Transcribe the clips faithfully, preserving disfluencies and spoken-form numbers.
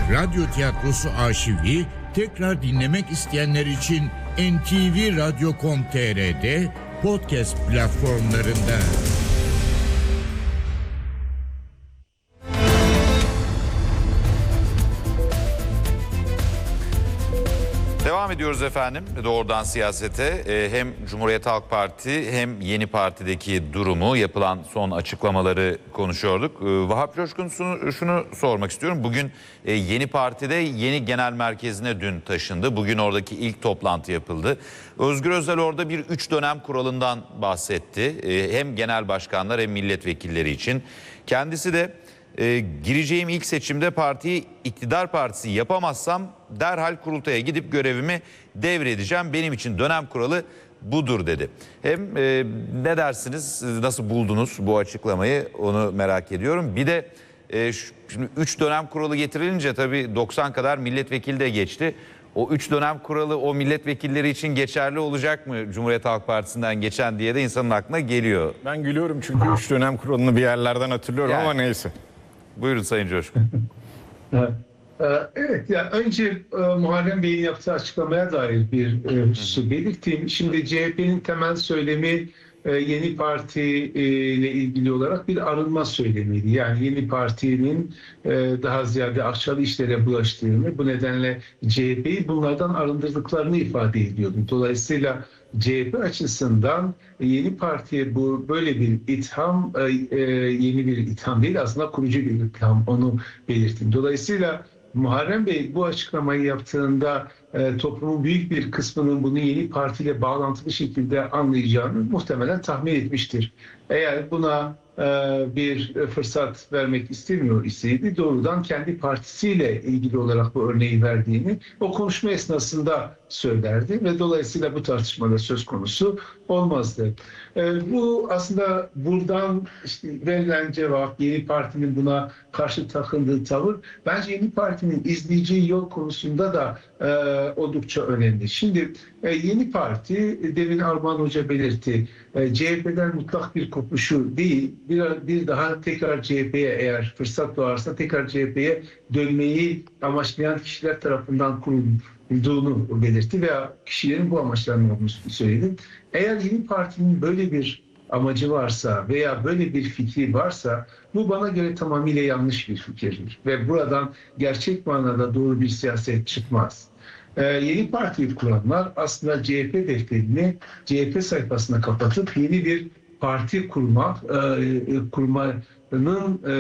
Radyo tiyatrosu arşivi tekrar dinlemek isteyenler için en te ve radyo nokta com nokta te r'de podcast platformlarında. Devam ediyoruz efendim doğrudan siyasete. Hem Cumhuriyet Halk Parti hem Yeni Parti'deki durumu, yapılan son açıklamaları konuşuyorduk. Vahap Coşkun, şunu sormak istiyorum. Bugün Yeni Parti'de yeni genel merkezine dün taşındı. Bugün oradaki ilk toplantı yapıldı. Özgür Özel orada bir üç dönem kuralından bahsetti. Hem genel başkanlar hem milletvekilleri için. Kendisi de Ee, gireceğim ilk seçimde partiyi iktidar partisi yapamazsam derhal kurultaya gidip görevimi devredeceğim. Benim için dönem kuralı budur dedi. Hem e, ne dersiniz, nasıl buldunuz bu açıklamayı, onu merak ediyorum. Bir de e, şimdi üç dönem kuralı getirilince tabii doksan kadar milletvekili de geçti. O üç dönem kuralı o milletvekilleri için geçerli olacak mı, Cumhuriyet Halk Partisi'nden geçen diye de insanın aklına geliyor. Ben gülüyorum çünkü üç dönem kuralını bir yerlerden hatırlıyorum yani. Ama neyse. Buyurun Sayın Coşkun. Evet, yani önce e, Muharrem Bey'in yaptığı açıklamaya dair bir e, hususu belirteyim. Şimdi C H P'nin temel söylemi e, Yeni Parti e, ile ilgili olarak bir arınma söylemiydi. Yani Yeni Parti'nin e, daha ziyade akçalı işlere bulaştığını, bu nedenle C H P'yi bunlardan arındırdıklarını ifade ediyordu. Dolayısıyla C H P açısından Yeni Parti'ye bu böyle bir itham, e, yeni bir itham değil, aslında kurucu bir itham, onu belirttim. Dolayısıyla Muharrem Bey bu açıklamayı yaptığında e, toplumun büyük bir kısmının bunu Yeni Parti ile bağlantılı şekilde anlayacağını muhtemelen tahmin etmiştir. Eğer buna e, bir fırsat vermek istemiyor iseydi doğrudan kendi partisiyle ilgili olarak bu örneği verdiğini o konuşma esnasında söylerdi ve dolayısıyla bu tartışmada söz konusu olmazdı. E, bu aslında buradan işte verilen cevap, Yeni Parti'nin buna karşı takındığı tavır, bence Yeni Parti'nin izleyeceği yol konusunda da e, oldukça önemli. Şimdi e, Yeni Parti, demin Armağan Hoca belirtti, e, C H P'den mutlak bir kopuşu değil, bir, bir daha tekrar C H P'ye, eğer fırsat doğarsa tekrar C H P'ye dönmeyi amaçlayan kişiler tarafından kurulduğunu belirtti veya kişilerin bu amaçlarının olduğunu söyledi. Eğer Yeni Parti'nin böyle bir amacı varsa veya böyle bir fikri varsa bu bana göre tamamıyla yanlış bir fikirdir ve buradan gerçek manada doğru bir siyaset çıkmaz. Ee, Yeni Parti'yi kuranlar aslında C H P defterini C H P sayfasına kapatıp yeni bir parti kurmak, e, kurmanın e,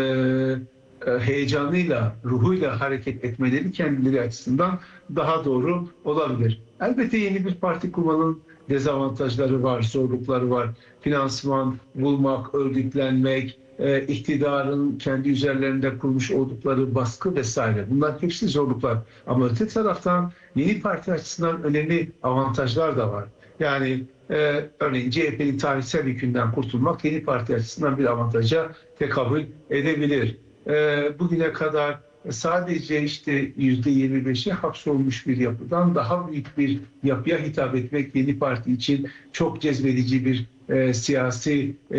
e, heyecanıyla, ruhuyla hareket etmeleri kendileri açısından daha doğru olabilir. Elbette yeni bir parti kurmanın dezavantajları var, zorlukları var. Finansman bulmak, örgütlenmek, e, iktidarın kendi üzerlerinde kurmuş oldukları baskı vesaire. Bunlar hepsi zorluklar. Ama öte taraftan Yeni Parti açısından önemli avantajlar da var. Yani e, örneğin C H P'nin tarihsel yükünden kurtulmak Yeni Parti açısından bir avantaja tekabül edebilir. E, bugüne kadar sadece işte yüzde yirmi beşe hapsolmuş bir yapıdan daha büyük bir yapıya hitap etmek Yeni Parti için çok cezbedici bir e, siyasi e,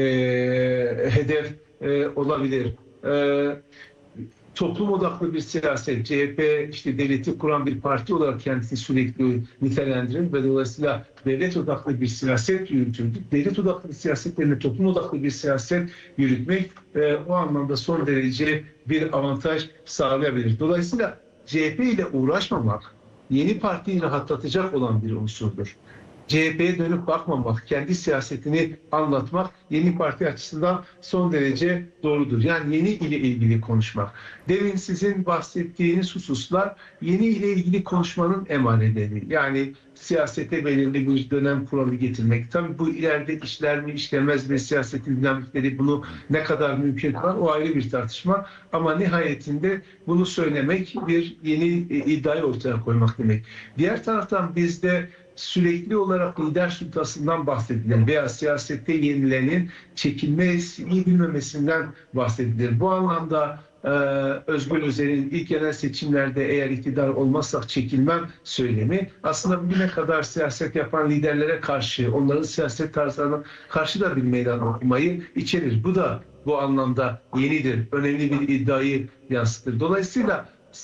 hedef e, olabilir. E, toplum odaklı bir siyaset, C H P işte devleti kuran bir parti olarak kendisini sürekli nitelendirir ve dolayısıyla devlet odaklı bir siyaset yürütür. Devlet odaklı bir siyaset yerine toplum odaklı bir siyaset yürütmek e, o anlamda son derece bir avantaj sağlayabilir. Dolayısıyla C H P ile uğraşmamak Yeni Parti'yi rahatlatacak olan bir unsurdur. C H P'ye dönüp bakmamak, kendi siyasetini anlatmak Yeni Parti açısından son derece doğrudur. Yani yeni ile ilgili konuşmak. Demin sizin bahsettiğiniz hususlar yeni ile ilgili konuşmanın emareleri. Yani siyasete belirli bir dönem kuralı getirmek. Tabii bu ileride işler mi işlemez mi, siyasetin dinamikleri bunu ne kadar mümkün kılar o ayrı bir tartışma. Ama nihayetinde bunu söylemek bir yeni iddiayı ortaya koymak demek. Diğer taraftan bizde sürekli olarak lider sultasından bahsedilir veya siyasette yenilenin çekilmeyi bilmemesinden bahsedilir. Bu anlamda e, Özgür Özel'in ilk genel seçimlerde eğer iktidar olmazsak çekilmem söylemi aslında bugüne kadar siyaset yapan liderlere karşı, onların siyaset tarzlarına karşı da bir meydan okumayı içerir. Bu da bu anlamda yenidir, önemli bir iddiayı yansıtır. Dolayısıyla